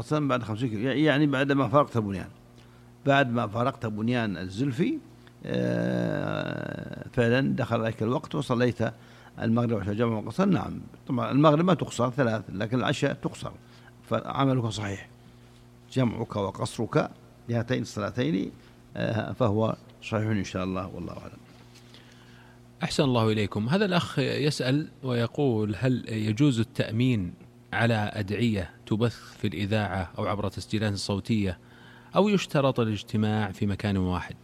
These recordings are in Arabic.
أصلا بعد 50 كيلو، يعني بعد ما فرقت البنيان، بعد ما فرقت بنيان الزلفي فعلا دخل عليك الوقت وصليت المغرب عشاء جمع وقصر. نعم طبعا المغرب ما تقصر 3، لكن العشاء تقصر، فعملك صحيح، جمعك وقصرك لهاتين الصلاتين فهو صحيح إن شاء الله، والله أعلم. أحسن الله إليكم. هذا الأخ يسأل ويقول: هل يجوز التأمين على أدعية تبث في الإذاعة أو عبر تسجيلات صوتية، أو يشترط الاجتماع في مكان واحد؟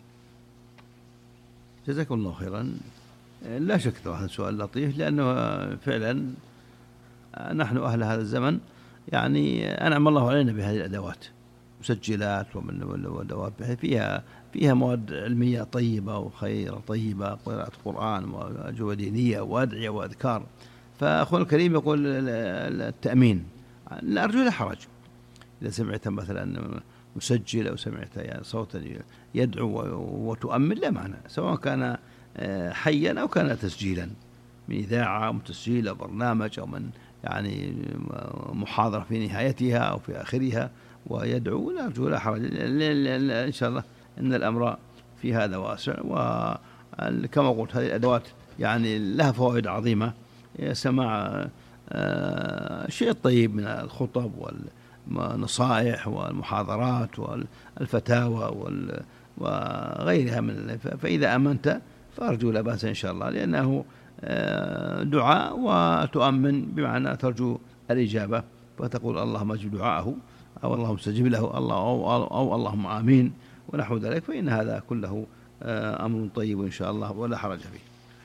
جزاكم الله خيرا. لا شك هذا سؤال لطيف، لأنه فعلا نحن أهل هذا الزمن يعني أنعم الله علينا بهذه الأدوات، مسجلات وأدوات فيها مواد علمية طيبة وخير طيبة، قراءة قرآن وأجوبة دينية وأدعية وأذكار. فأخونا الكريم يقول التأمين، لا أرجو لا حرج إذا سمعت مثلا مسجل أو سمعت يعني صوتا يدعو وتؤمن، لا معنى، سواء كان حيا أو كان تسجيلا من إذاعة أو تسجيل أو برنامج أو من يعني محاضرة في نهايتها أو في آخرها ويدعو، لا أرجو لا حرج. إن شاء الله إن الأمر في هذا واسع، وكما قلت هذه الأدوات يعني لها فوائد عظيمة. سماع شيء طيب من الخطب والنصائح والمحاضرات والفتاوى وغيرها فإذا أمنت فأرجو لا بأس إن شاء الله، لأنه دعاء وتؤمن بمعنى ترجو الإجابة، فتقول اللهم اجب دعاءه أو اللهم استجب له أو اللهم آمين ونحو ذلك، فإن هذا كله أمر طيب إن شاء الله ولا حرج فيه.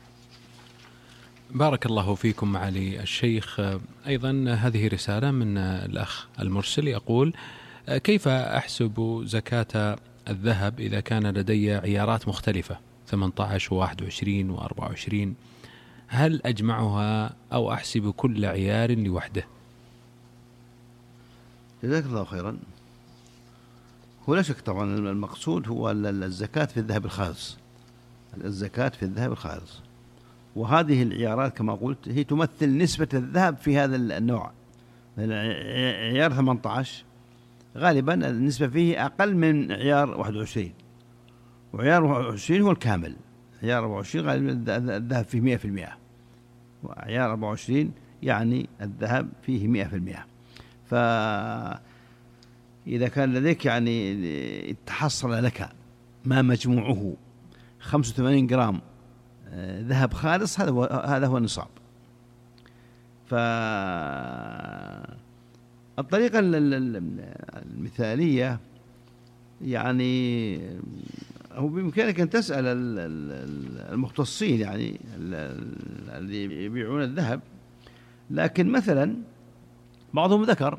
بارك الله فيكم معالي الشيخ. أيضا هذه رسالة من الأخ المرسل يقول: كيف أحسب زكاة الذهب إذا كان لدي عيارات مختلفة 18 و21 و24؟ هل أجمعها أو أحسب كل عيار لوحده؟ جزاك الله خيرا. هو لا شك طبعا المقصود هو الزكاة في الذهب الخالص، الزكاة في الذهب الخالص، وهذه العيارات كما قلت هي تمثل نسبة الذهب في هذا النوع. عيار 18 غالبا النسبة فيه أقل من عيار 21، وعيار 21 هو الكامل، عيار 24 غالبا الذهب فيه 100%، وعيار 24 يعني الذهب فيه 100%. فإذا كان لديك يعني تحصل لك ما مجموعه 85 جرام ذهب خالص، هذا هو النصاب. فالطريقة المثالية يعني هو بإمكانك أن تسأل المختصين يعني اللي يبيعون الذهب، لكن مثلا بعضهم ذكر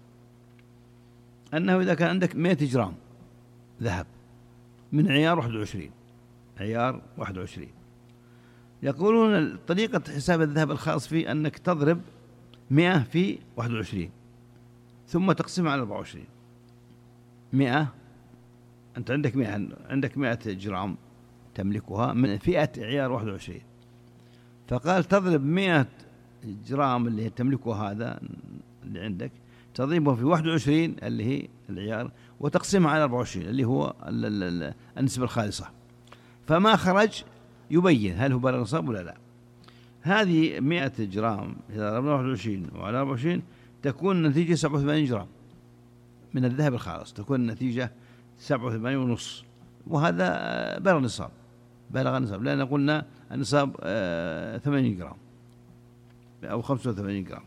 أنه إذا كان عندك 100 جرام ذهب من عيار 21، يقولون طريقة حساب الذهب الخاص فيه أنك تضرب 100 في 21 ثم تقسمها على 24. 100 أنت عندك 100 جرام تملكها من فئة عيار 21، فقال تضرب 100 جرام اللي تملكه هذا اللي عندك، تضربه في 21 اللي هي العيار وتقسمها على 24 اللي هو النسبة الخالصة، فما خرج يبين هل هو بلغ نصاب ولا لا. هذه 100 جرام إذا ضربنا 21 وعلى 24 تكون النتيجة 87 جرام من الذهب الخالص، تكون النتيجة 87.5، وهذا بلغ نصاب لأن قلنا النصاب 80 جرام أو 85 جرام،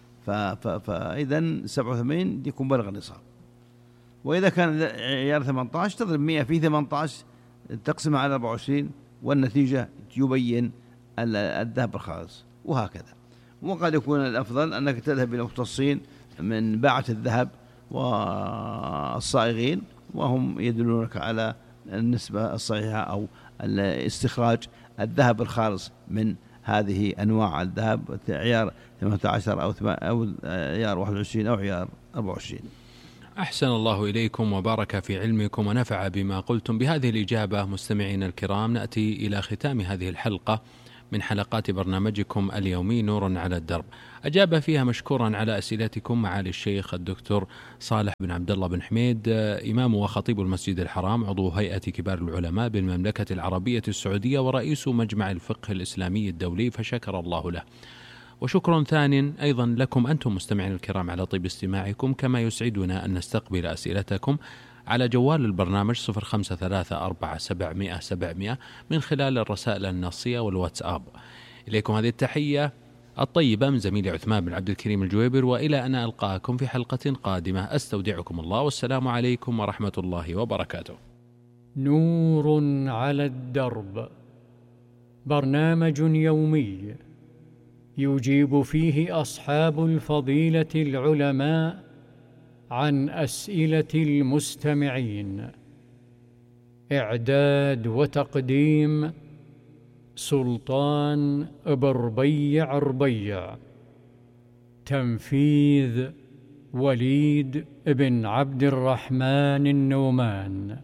فإذا 87 يكون بلغ النصاب. وإذا كان عيار 18 تضرب 100 في 18 تقسمها على 24 والنتيجة يبين الذهب الخالص، وهكذا. وقد يكون الأفضل أنك تذهب إلى مختصين من باعة الذهب والصائغين، وهم يدلونك على النسبة الصحيحة أو استخراج الذهب الخالص من هذه أنواع الذهب، عيار 18 أو عيار 21 أو عيار 24. أحسن الله إليكم وبارك في علمكم ونفع بما قلتم. بهذه الإجابة مستمعينا الكرام نأتي إلى ختام هذه الحلقة من حلقات برنامجكم اليومي نور على الدرب. أجاب فيها مشكورا على أسئلتكم معالي الشيخ الدكتور صالح بن عبد الله بن حميد، إمام وخطيب المسجد الحرام، عضو هيئة كبار العلماء بالمملكة العربية السعودية ورئيس مجمع الفقه الإسلامي الدولي، فشكر الله له. وشكر ثان أيضا لكم أنتم مستمعين الكرام على طيب استماعكم، كما يسعدنا أن نستقبل أسئلتكم على جوال البرنامج 0534700700 من خلال الرسائل النصية والواتساب. إليكم هذه التحية الطيبة من زميلي عثمان بن عبد الكريم الجويبر، وإلى أن ألقاكم في حلقة قادمة أستودعكم الله، والسلام عليكم ورحمة الله وبركاته. نور على الدرب، برنامج يومي يجيب فيه أصحاب الفضيلة العلماء عن أسئلة المستمعين. إعداد وتقديم سلطان بربيع ربيع. تنفيذ وليد بن عبد الرحمن النومان.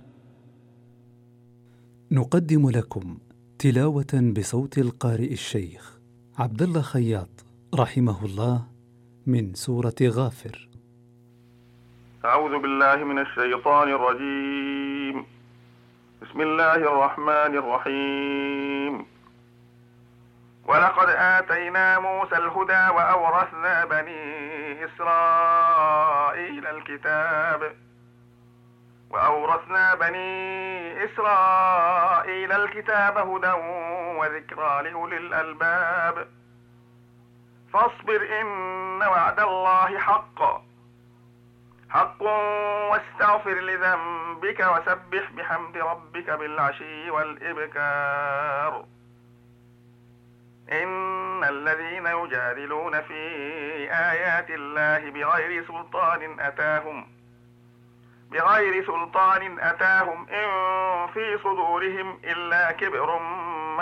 نقدم لكم تلاوة بصوت القارئ الشيخ عبد الله خياط رحمه الله من سورة غافر. أعوذ بالله من الشيطان الرجيم. بسم الله الرحمن الرحيم. ولقد آتينا موسى الهدى وأورثنا بني إسرائيل الكتاب هدى وذكرى لأولي الألباب. فاصبر إن وعد الله حق واستغفر لذنبك وسبح بحمد ربك بالعشي والإبكار. إن الذين يجادلون في آيات الله بغير سلطان أتاهم إن في صدورهم إلا كبر